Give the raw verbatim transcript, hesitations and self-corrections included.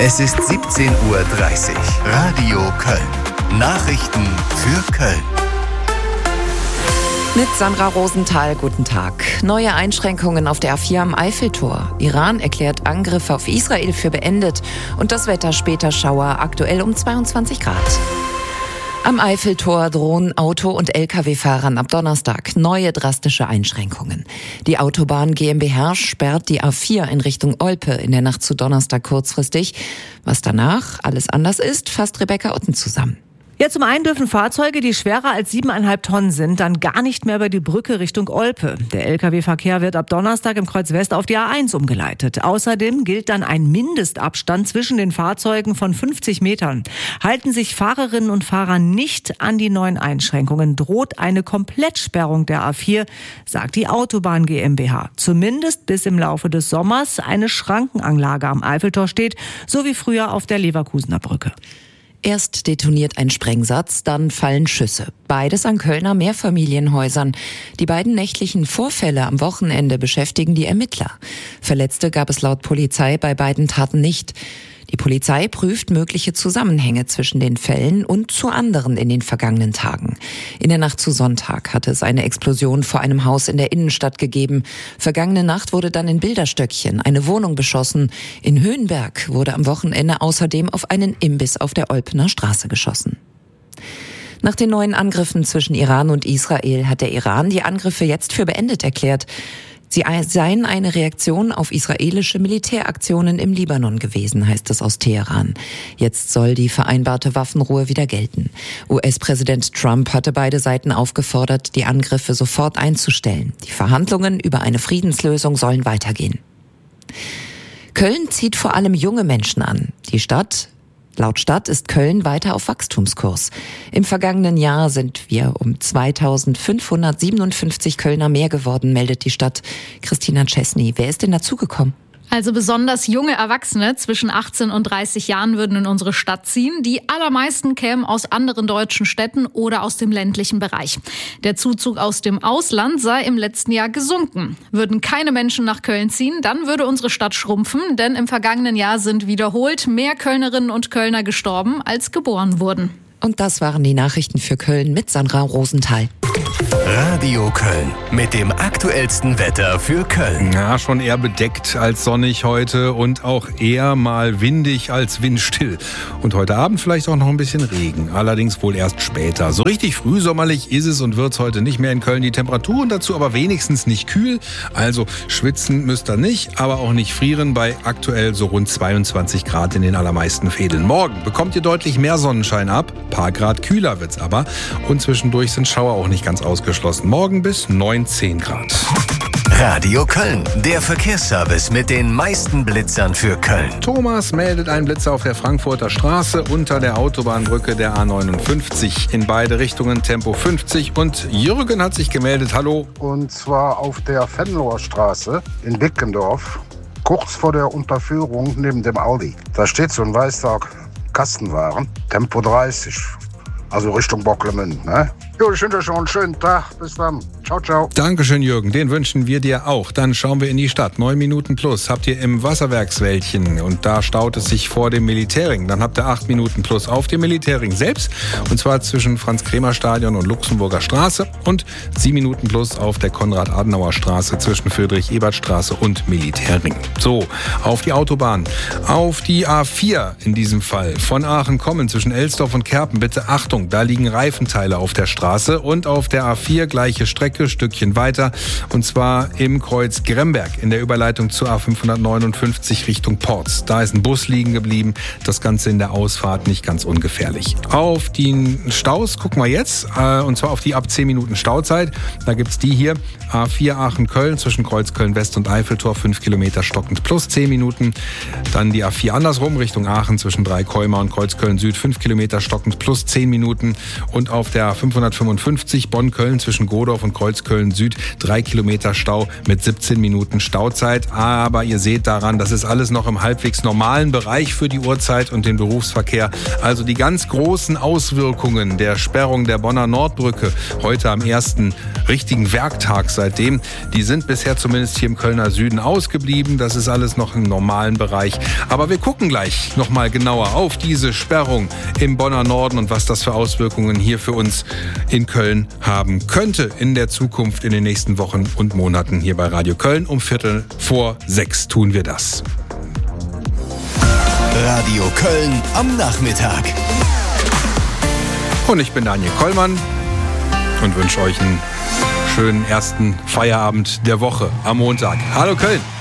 Es ist siebzehn Uhr dreißig. Radio Köln. Nachrichten für Köln. Mit Sandra Rosenthal, guten Tag. Neue Einschränkungen auf der A vier am Eiffeltor. Iran erklärt Angriffe auf Israel für beendet. Und das Wetter später Schauer, aktuell um zweiundzwanzig Grad. Am Eiffeltor drohen Auto- und L K W-Fahrern ab Donnerstag neue drastische Einschränkungen. Die Autobahn GmbH sperrt die A vier in Richtung Olpe in der Nacht zu Donnerstag kurzfristig. Was danach alles anders ist, fasst Rebecca Otten zusammen. Ja, zum einen dürfen Fahrzeuge, die schwerer als siebeneinhalb Tonnen sind, dann gar nicht mehr über die Brücke Richtung Olpe. Der L K W-Verkehr wird ab Donnerstag im Kreuz West auf die A eins umgeleitet. Außerdem gilt dann ein Mindestabstand zwischen den Fahrzeugen von fünfzig Metern. Halten sich Fahrerinnen und Fahrer nicht an die neuen Einschränkungen, droht eine Komplettsperrung der A vier, sagt die Autobahn GmbH. Zumindest bis im Laufe des Sommers eine Schrankenanlage am Eiffeltor steht, so wie früher auf der Leverkusener Brücke. Erst detoniert ein Sprengsatz, dann fallen Schüsse. Beides an Kölner Mehrfamilienhäusern. Die beiden nächtlichen Vorfälle am Wochenende beschäftigen die Ermittler. Verletzte gab es laut Polizei bei beiden Taten nicht. Die Polizei prüft mögliche Zusammenhänge zwischen den Fällen und zu anderen in den vergangenen Tagen. In der Nacht zu Sonntag hatte es eine Explosion vor einem Haus in der Innenstadt gegeben. Vergangene Nacht wurde dann in Bilderstöckchen eine Wohnung beschossen. In Höhenberg wurde am Wochenende außerdem auf einen Imbiss auf der Olpener Straße geschossen. Nach den neuen Angriffen zwischen Iran und Israel hat der Iran die Angriffe jetzt für beendet erklärt. Sie seien eine Reaktion auf israelische Militäraktionen im Libanon gewesen, heißt es aus Teheran. Jetzt soll die vereinbarte Waffenruhe wieder gelten. U S-Präsident Trump hatte beide Seiten aufgefordert, die Angriffe sofort einzustellen. Die Verhandlungen über eine Friedenslösung sollen weitergehen. Köln zieht vor allem junge Menschen an. Die Stadt Laut Stadt ist Köln weiter auf Wachstumskurs. Im vergangenen Jahr sind wir um zweitausendfünfhundertsiebenundfünfzig Kölner mehr geworden, meldet die Stadt. Christina Czesny, wer ist denn dazugekommen? Also besonders junge Erwachsene zwischen achtzehn und dreißig Jahren würden in unsere Stadt ziehen. Die allermeisten kämen aus anderen deutschen Städten oder aus dem ländlichen Bereich. Der Zuzug aus dem Ausland sei im letzten Jahr gesunken. Würden keine Menschen nach Köln ziehen, dann würde unsere Stadt schrumpfen, denn im vergangenen Jahr sind wiederholt mehr Kölnerinnen und Kölner gestorben, als geboren wurden. Und das waren die Nachrichten für Köln mit Sandra Rosenthal. Radio Köln mit dem aktuellsten Wetter für Köln. Ja, schon eher bedeckt als sonnig heute und auch eher mal windig als windstill. Und heute Abend vielleicht auch noch ein bisschen Regen, allerdings wohl erst später. So richtig frühsommerlich ist es und wird es heute nicht mehr in Köln. Die Temperaturen dazu aber wenigstens nicht kühl. Also schwitzen müsst ihr nicht, aber auch nicht frieren bei aktuell so rund zweiundzwanzig Grad in den allermeisten Fädeln. Morgen bekommt ihr deutlich mehr Sonnenschein ab. Ein paar Grad kühler wird's aber. Und zwischendurch sind Schauer auch nicht ganz ausgeschlossen. Morgen bis neunzehn Grad. Radio Köln, der Verkehrsservice mit den meisten Blitzern für Köln. Thomas meldet einen Blitzer auf der Frankfurter Straße unter der Autobahnbrücke der A neunundfünfzig. In beide Richtungen Tempo fünfzig. Und Jürgen hat sich gemeldet. Hallo. Und zwar auf der Venloer Straße in Bickendorf, kurz vor der Unterführung neben dem Aldi. Da steht so ein weißer Kastenwagen, Tempo dreißig. Also Richtung Bocklemünd, ne? Jo, ich wünsche euch schon einen schönen Tag. Bis dann. Ciao, ciao. Dankeschön, Jürgen. Den wünschen wir dir auch. Dann schauen wir in die Stadt. Neun Minuten plus habt ihr im Wasserwerkswäldchen. Und da staut es sich vor dem Militärring. Dann habt ihr acht Minuten plus auf dem Militärring selbst. Und zwar zwischen Franz-Kremer-Stadion und Luxemburger Straße. Und sieben Minuten plus auf der Konrad-Adenauer-Straße zwischen Friedrich-Ebert-Straße und Militärring. So, auf die Autobahn. Auf die A vier in diesem Fall. Von Aachen kommen zwischen Elsdorf und Kerpen. Bitte Achtung, da liegen Reifenteile auf der Straße. Und auf der A vier gleiche Strecke, Stückchen weiter. Und zwar im Kreuz Gremberg in der Überleitung zur A fünfhundertneunundfünfzig Richtung Porz. Da ist ein Bus liegen geblieben. Das Ganze in der Ausfahrt nicht ganz ungefährlich. Auf die Staus gucken wir jetzt. Und zwar auf die ab zehn Minuten Stauzeit. Da gibt's die hier. A vier Aachen-Köln zwischen Kreuz Köln-West und Eiffeltor. fünf Kilometer stockend plus zehn Minuten. Dann die A vier andersrum Richtung Aachen zwischen Dreikäumer und Kreuz Köln-Süd. fünf Kilometer stockend plus zehn Minuten. Und auf der fünfhundert zweihundertfünfundfünfzig, Bonn-Köln zwischen Godorf und Kreuzköln Süd, drei Kilometer Stau mit siebzehn Minuten Stauzeit. Aber ihr seht daran, das ist alles noch im halbwegs normalen Bereich für die Uhrzeit und den Berufsverkehr. Also die ganz großen Auswirkungen der Sperrung der Bonner Nordbrücke heute am ersten richtigen Werktag seitdem, die sind bisher zumindest hier im Kölner Süden ausgeblieben. Das ist alles noch im normalen Bereich. Aber wir gucken gleich noch mal genauer auf diese Sperrung im Bonner Norden und was das für Auswirkungen hier für uns in Köln haben könnte in der Zukunft, in den nächsten Wochen und Monaten hier bei Radio Köln. Um Viertel vor sechs tun wir das. Radio Köln am Nachmittag. Und ich bin Daniel Kollmann und wünsche euch einen schönen ersten Feierabend der Woche am Montag. Hallo Köln!